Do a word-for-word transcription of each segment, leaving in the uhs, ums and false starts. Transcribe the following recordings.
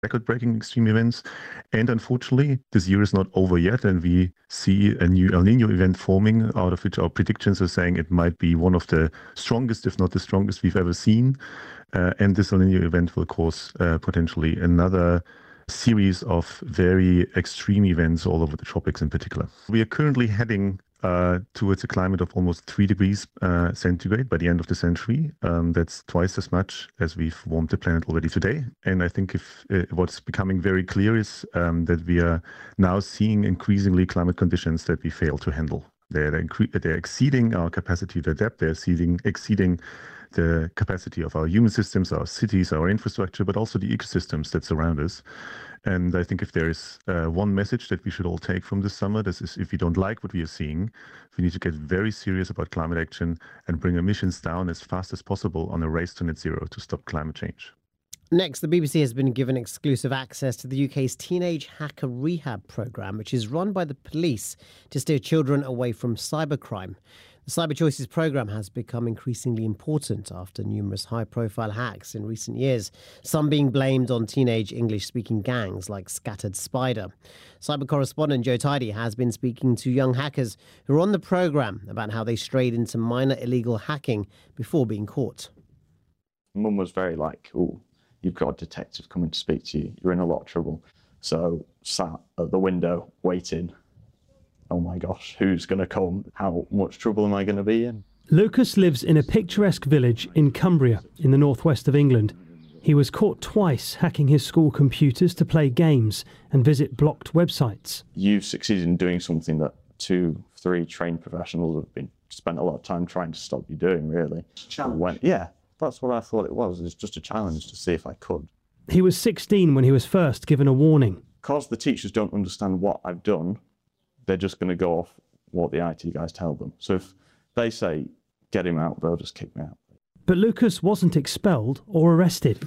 record-breaking extreme events. And unfortunately, this year is not over yet, and we see a new El Nino event forming, out of which our predictions are saying it might be one of the strongest, if not the strongest we've ever seen. Uh, and this El Nino event will cause uh, potentially another series of very extreme events all over the tropics in particular. We are currently heading Uh, towards a climate of almost three degrees uh, centigrade by the end of the century. Um, that's twice as much as we've warmed the planet already today. And I think if uh, what's becoming very clear is um, that we are now seeing increasingly climate conditions that we fail to handle. They're, incre- they're exceeding our capacity to adapt. They're exceeding, exceeding the capacity of our human systems, our cities, our infrastructure, but also the ecosystems that surround us. And I think if there is uh, one message that we should all take from this summer, this is if we don't like what we are seeing, we need to get very serious about climate action and bring emissions down as fast as possible on a race to net zero to stop climate change. Next, the B B C has been given exclusive access to the U K's Teenage Hacker Rehab programme, which is run by the police to steer children away from cybercrime. The Cyber Choices programme has become increasingly important after numerous high-profile hacks in recent years, some being blamed on teenage English-speaking gangs like Scattered Spider. Cyber correspondent Joe Tidy has been speaking to young hackers who are on the programme about how they strayed into minor illegal hacking before being caught. Mum was very like, oh, you've got a detective coming to speak to you, you're in a lot of trouble. So sat at the window waiting. Oh my gosh, who's going to come? How much trouble am I going to be in? Lucas lives in a picturesque village in Cumbria, in the northwest of England. He was caught twice hacking his school computers to play games and visit blocked websites. You've succeeded in doing something that two, three trained professionals have been spent a lot of time trying to stop you doing, really. Challenge. Yeah, that's what I thought it was. It's just a challenge to see if I could. He was sixteen when he was first given a warning. Because the teachers don't understand what I've done, they're just going to go off what the I T guys tell them. So if they say, get him out, they'll just kick me out. But Lucas wasn't expelled or arrested.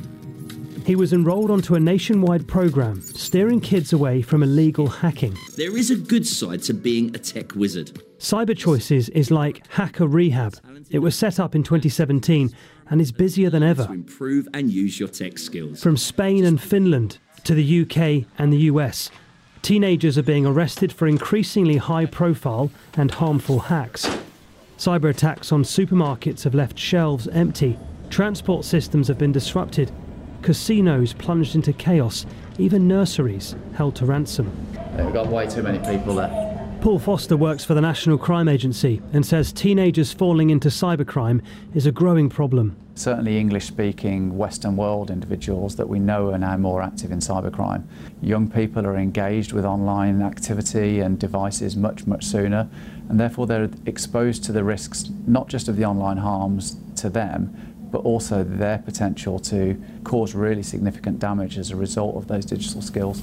He was enrolled onto a nationwide programme steering kids away from illegal hacking. There is a good side to being a tech wizard. Cyber Choices is like Hacker Rehab. It was set up in twenty seventeen and is busier than ever. To improve and use your tech skills. From Spain and Finland to the U K and the U S, teenagers are being arrested for increasingly high-profile and harmful hacks. Cyber attacks on supermarkets have left shelves empty, transport systems have been disrupted, casinos plunged into chaos, even nurseries held to ransom. We've got way too many people there. Paul Foster works for the National Crime Agency and says teenagers falling into cybercrime is a growing problem. Certainly English-speaking Western world individuals that we know are now more active in cybercrime. Young people are engaged with online activity and devices much, much sooner, and therefore they're exposed to the risks not just of the online harms to them, but also their potential to cause really significant damage as a result of those digital skills.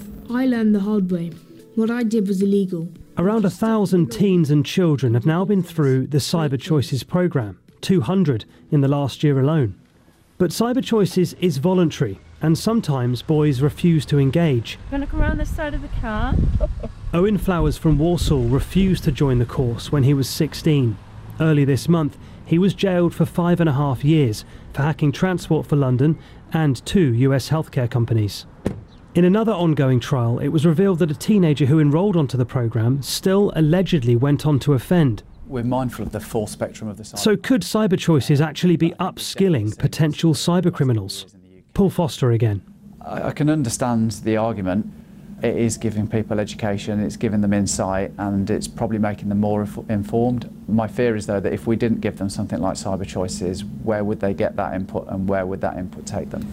I learned the hard way. What I did was illegal. Around a thousand teens and children have now been through the Cyber Choices programme, two hundred in the last year alone. But Cyber Choices is voluntary, and sometimes boys refuse to engage. You want to come around this side of the car? Owen Flowers from Walsall refused to join the course when he was sixteen. Early this month, he was jailed for five and a half years for hacking Transport for London and two U S healthcare companies. In another ongoing trial, it was revealed that a teenager who enrolled onto the programme still allegedly went on to offend. We're mindful of the full spectrum of the cyber. So could Cyber Choices actually be upskilling potential cyber criminals? Paul Foster again. I can understand the argument. It is giving people education, it's giving them insight, and it's probably making them more informed. My fear is, though, that if we didn't give them something like Cyber Choices, where would they get that input and where would that input take them?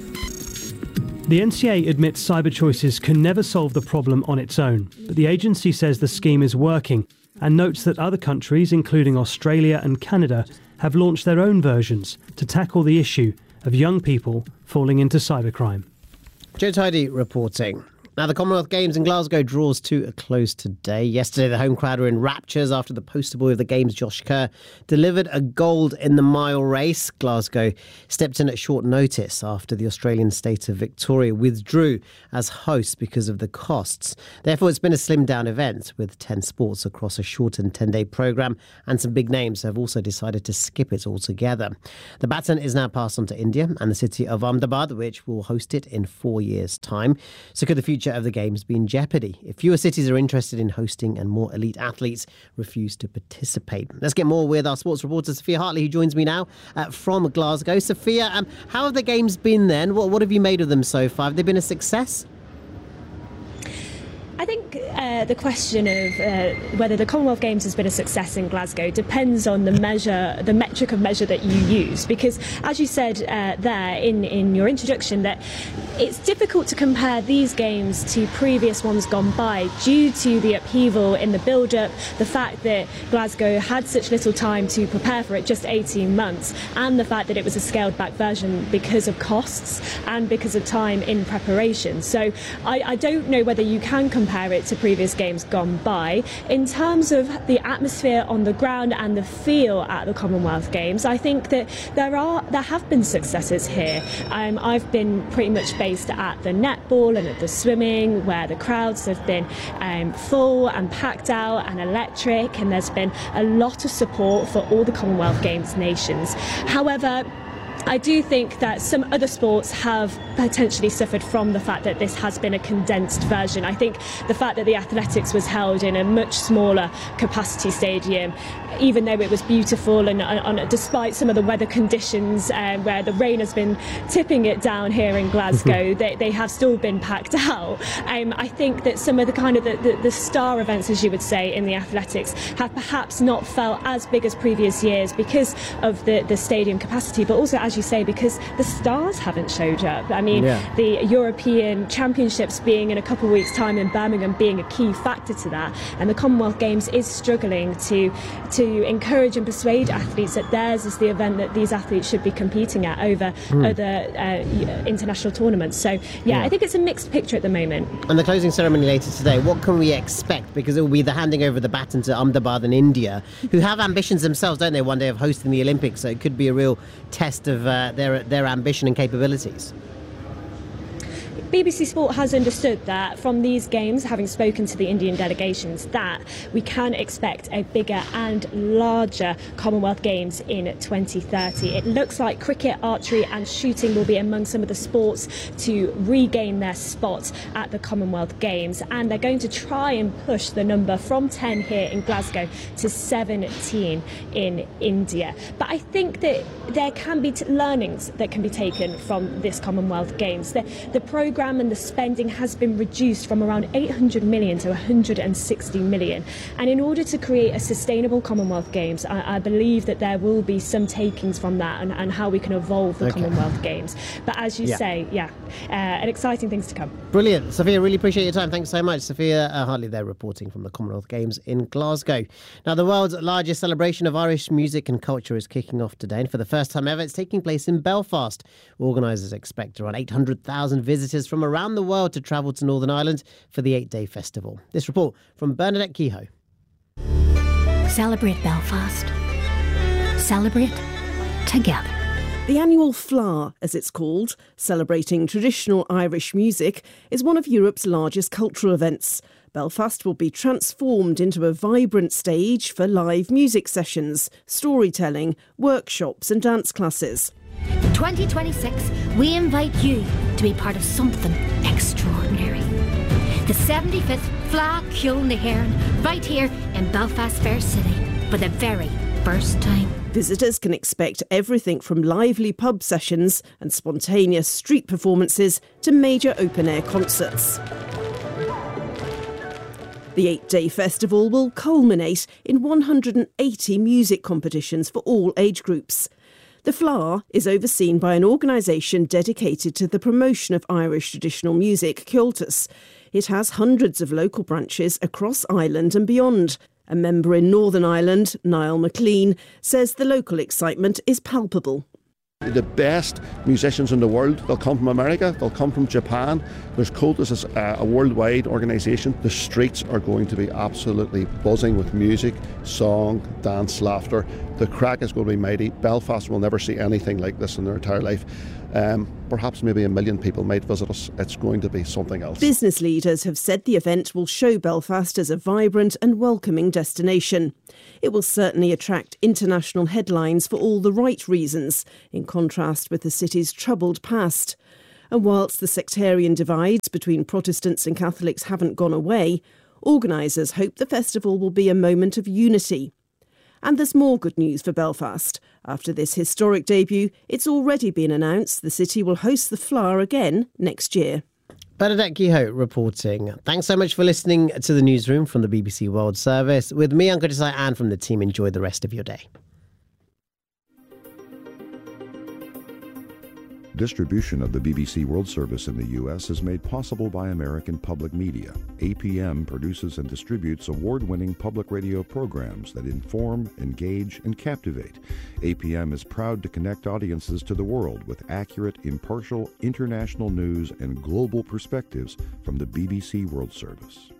The N C A admits Cyber Choices can never solve the problem on its own, but the agency says the scheme is working and notes that other countries, including Australia and Canada, have launched their own versions to tackle the issue of young people falling into cybercrime. Joe Tidy reporting. Now, the Commonwealth Games in Glasgow draws to a close today. Yesterday, the home crowd were in raptures after the poster boy of the Games, Josh Kerr, delivered a gold in the mile race. Glasgow stepped in at short notice after the Australian state of Victoria withdrew as host because of the costs. Therefore, it's been a slimmed-down event with ten sports across a shortened ten-day programme, and some big names have also decided to skip it altogether. The baton is now passed on to India and the city of Ahmedabad, which will host it in four years' time. So could the future of the Games be in jeopardy if fewer cities are interested in hosting and more elite athletes refuse to participate? Let's get more with our sports reporter Sophia Hartley, who joins me now uh, from Glasgow. Sophia, um, how have the Games been then? What, what have you made of them so far? Have they been a success? I think uh, the question of uh, whether the Commonwealth Games has been a success in Glasgow depends on the measure, the metric of measure that you use. Because, as you said uh, there in, in your introduction, that it's difficult to compare these games to previous ones gone by due to the upheaval in the build-up, the fact that Glasgow had such little time to prepare for it, just eighteen months, and the fact that it was a scaled-back version because of costs and because of time in preparation. So I, I don't know whether you can compare compare it to previous games gone by. In terms of the atmosphere on the ground and the feel at the Commonwealth Games, I think that there are there have been successes here. Um, I've been pretty much based at the netball and at the swimming, where the crowds have been um, full and packed out and electric, and there's been a lot of support for all the Commonwealth Games nations. However, I do think that some other sports have potentially suffered from the fact that this has been a condensed version. I think the fact that the athletics was held in a much smaller capacity stadium, even though it was beautiful, and, and despite some of the weather conditions um, where the rain has been tipping it down here in Glasgow, they, they have still been packed out. Um, I think that some of the kind of the, the, the star events, as you would say, in the athletics have perhaps not felt as big as previous years because of the, the stadium capacity, but also, as you say, because the stars haven't showed up. I mean, yeah. the European Championships being in a couple of weeks' time in Birmingham being a key factor to that, and the Commonwealth Games is struggling to to encourage and persuade athletes that theirs is the event that these athletes should be competing at over mm. other uh, international tournaments. So, yeah, yeah, I think it's a mixed picture at the moment. And the closing ceremony later today, what can we expect? Because it will be the handing over the baton to Ahmedabad and India, who have ambitions themselves, don't they, one day of hosting the Olympics, so it could be a real test of uh, their their ambition and capabilities. B B C Sport has understood that from these games, having spoken to the Indian delegations, that we can expect a bigger and larger Commonwealth Games in twenty thirty. It looks like cricket, archery and shooting will be among some of the sports to regain their spot at the Commonwealth Games, and they're going to try and push the number from ten here in Glasgow to seventeen in India. But I think that there can be t- learnings that can be taken from this Commonwealth Games. The, the programme and the spending has been reduced from around eight hundred million to one hundred sixty million, and in order to create a sustainable Commonwealth Games, I, I believe that there will be some takings from that, and, and how we can evolve the okay. Commonwealth Games. But as you yeah. say, yeah, uh, and exciting things to come. Brilliant. Sophia, really appreciate your time. Thanks so much. Sophia uh, Hartley there reporting from the Commonwealth Games in Glasgow. Now, the world's largest celebration of Irish music and culture is kicking off today, and for the first time ever, it's taking place in Belfast. Organisers expect around eight hundred thousand visitors from around the world to travel to Northern Ireland for the eight-day festival. This report from Bernadette Kehoe. Celebrate Belfast. Celebrate together. The annual F L A, as it's called, celebrating traditional Irish music, is one of Europe's largest cultural events. Belfast will be transformed into a vibrant stage for live music sessions, storytelling, workshops and dance classes. twenty twenty-six, we invite you to be part of something extraordinary. The seventy-fifth F L A Ceoil na hÉireann, right here in Belfast Fair City, for the very first time. Visitors can expect everything from lively pub sessions and spontaneous street performances to major open-air concerts. The eight-day festival will culminate in one hundred eighty music competitions for all age groups. The F L A is overseen by an organisation dedicated to the promotion of Irish traditional music, Comhaltas. It has hundreds of local branches across Ireland and beyond. A member in Northern Ireland, Niall McLean, says the local excitement is palpable. The best musicians in the world, they'll come from America, they'll come from Japan. There's Cultus is a, a worldwide organisation. The streets are going to be absolutely buzzing with music, song, dance, laughter. The crack is going to be mighty. Belfast will never see anything like this in their entire life. Um, perhaps maybe a million people might visit us. It's going to be something else. Business leaders have said the event will show Belfast as a vibrant and welcoming destination. It will certainly attract international headlines for all the right reasons, in contrast with the city's troubled past. And whilst the sectarian divides between Protestants and Catholics haven't gone away, organisers hope the festival will be a moment of unity. And there's more good news for Belfast. After this historic debut, it's already been announced the city will host the Flower again next year. Bernadette Guilhaut reporting. Thanks so much for listening to the newsroom from the B B C World Service. With me, Uncle Desai, and from the team, enjoy the rest of your day. Distribution of the B B C World Service in the U S is made possible by American Public Media. A P M produces and distributes award-winning public radio programs that inform, engage, and captivate. A P M is proud to connect audiences to the world with accurate, impartial, international news and global perspectives from the B B C World Service.